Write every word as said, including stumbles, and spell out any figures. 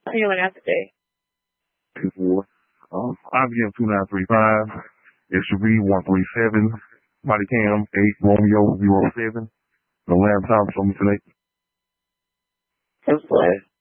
How you doing after day? Two four. Um, I B M two nine three five. S U V one three seven. Body cam eight Romeo zero seven. The laptop's on me today. Ten four.